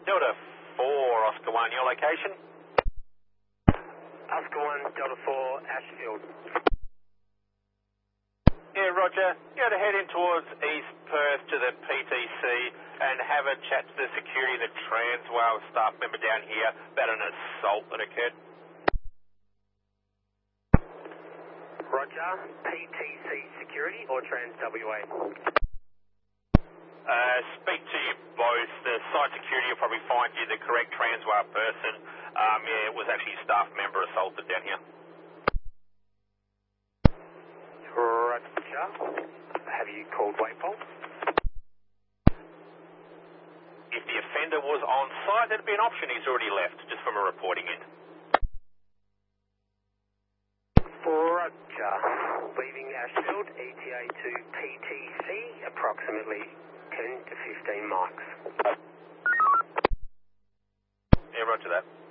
Delta 4, Oscar 1, your location? Oscar 1, Delta 4, Ashfield. Yeah, Roger. You got to head in towards East Perth to the PTC and have a chat to the security of the Transwell staff member down here about an assault that occurred. Roger. PTC security or Trans WA? Speak to you both. The site security will probably find you the correct Transwell person. Yeah, it was actually a staff member assaulted down here. Roger. Have you called Waypole? If the offender was on site, that'd be an option. He's already left, just from a reporting end. Roger. Leaving Ashfield, ETA to PTC, approximately 10 to 15 mics. Yeah, roger that.